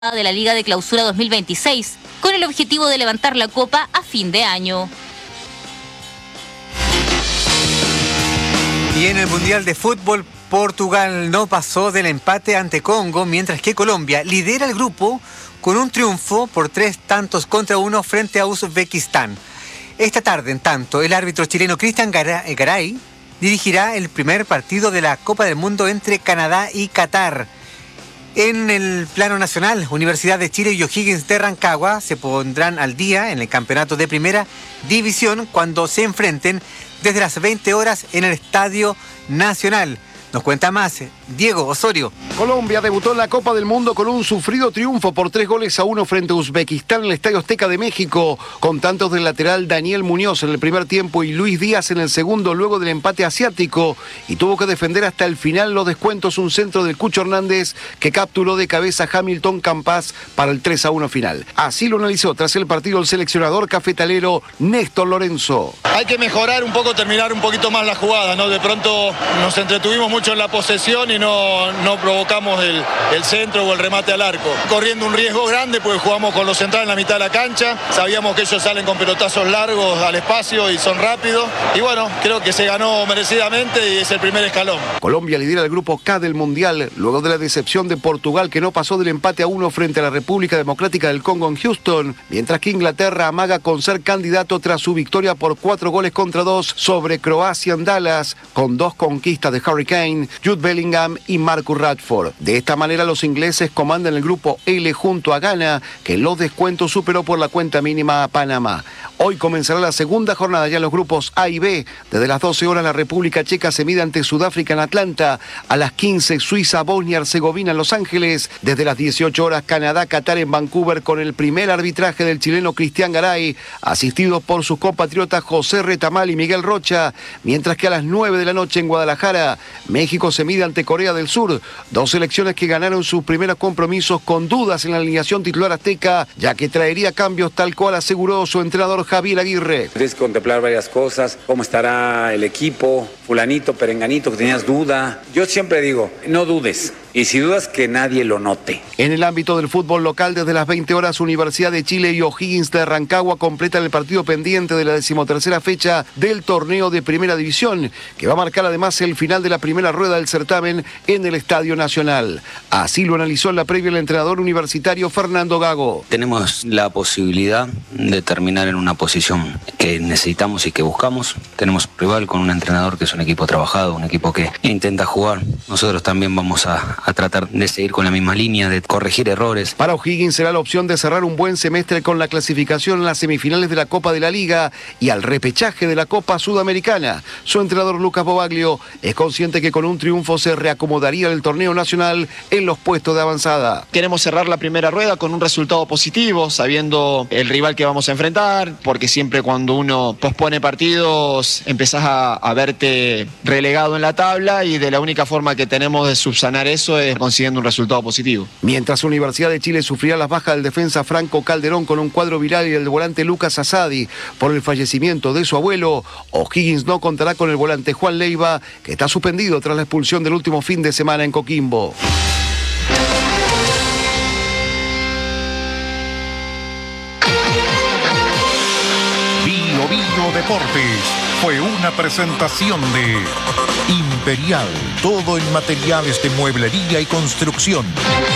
de la Liga de Clausura 2026, con el objetivo de levantar la copa a fin de año. Y en el Mundial de Fútbol, Portugal no pasó del empate ante Congo, mientras que Colombia lidera el grupo con un triunfo por 3-1 frente a Uzbekistán. Esta tarde, en tanto, el árbitro chileno Cristian Garay dirigirá el primer partido de la Copa del Mundo entre Canadá y Qatar. En el plano nacional, Universidad de Chile y O'Higgins de Rancagua se pondrán al día en el campeonato de Primera División cuando se enfrenten desde las 20 horas en el Estadio Nacional. Nos cuenta más Diego Osorio. Colombia debutó en la Copa del Mundo con un sufrido triunfo por 3-1 frente a Uzbekistán en el Estadio Azteca de México, con tantos del lateral Daniel Muñoz en el primer tiempo y Luis Díaz en el segundo, luego del empate asiático, y tuvo que defender hasta el final los descuentos un centro del Cucho Hernández que capturó de cabeza Hamilton Campas para el 3-1 final. Así lo analizó tras el partido el seleccionador cafetalero Néstor Lorenzo. Hay que mejorar un poco, terminar un poquito más la jugada, ¿no? De pronto nos entretuvimos mucho en la posesión y no provocamos el centro o el remate al arco. Corriendo un riesgo grande porque jugamos con los centrales en la mitad de la cancha. Sabíamos que ellos salen con pelotazos largos al espacio y son rápidos. Y bueno, creo que se ganó merecidamente y es el primer escalón. Colombia lidera el grupo K del Mundial, luego de la decepción de Portugal que no pasó del empate a 1 frente a la República Democrática del Congo en Houston, mientras que Inglaterra amaga con ser candidato tras su victoria por 4-2 sobre Croacia en Dallas, con 2 conquistas de Harry Kane, Jude Bellingham y Marcus Rashford. De esta manera los ingleses comandan el grupo L junto a Ghana, que en los descuentos superó por la cuenta mínima a Panamá. Hoy comenzará la segunda jornada ya en los grupos A y B. Desde las 12 horas la República Checa se mide ante Sudáfrica en Atlanta. A las 15 Suiza, Bosnia, Herzegovina en Los Ángeles. Desde las 18 horas Canadá, Qatar en Vancouver con el primer arbitraje del chileno Cristian Garay, asistidos por sus compatriotas José Retamal y Miguel Rocha. Mientras que a las 9 de la noche en Guadalajara, México se mide ante Corea del Sur. 2 selecciones que ganaron sus primeros compromisos con dudas en la alineación titular azteca, ya que traería cambios tal cual aseguró su entrenador Javier Aguirre. Tienes que contemplar varias cosas, cómo estará el equipo, fulanito, perenganito, que tenías duda. Yo siempre digo, no dudes. Y si dudas, que nadie lo note. En el ámbito del fútbol local, desde las 20 horas, Universidad de Chile y O'Higgins de Rancagua completan el partido pendiente de la 13ª fecha del torneo de Primera División, que va a marcar además el final de la primera rueda del certamen en el Estadio Nacional. Así lo analizó en la previa el entrenador universitario Fernando Gago. Tenemos la posibilidad de terminar en una posición que necesitamos y que buscamos. Tenemos un rival con un entrenador que es un equipo trabajado, un equipo que intenta jugar. Nosotros también vamos a tratar de seguir con la misma línea, de corregir errores. Para O'Higgins será la opción de cerrar un buen semestre con la clasificación en las semifinales de la Copa de la Liga y al repechaje de la Copa Sudamericana. Su entrenador Lucas Bobaglio es consciente que con un triunfo se reacomodaría el torneo nacional en los puestos de avanzada. Queremos cerrar la primera rueda con un resultado positivo, sabiendo el rival que vamos a enfrentar, porque siempre cuando uno pospone partidos empezás a verte relegado en la tabla y de la única forma que tenemos de subsanar eso es consiguiendo un resultado positivo. Mientras Universidad de Chile sufrirá las bajas del defensa Franco Calderón con un cuadro viral y el volante Lucas Asadi por el fallecimiento de su abuelo, O'Higgins no contará con el volante Juan Leiva, que está suspendido tras la expulsión del último fin de semana en Coquimbo. Bio Deportes fue una presentación de Imperial, todo en materiales de mueblería y construcción.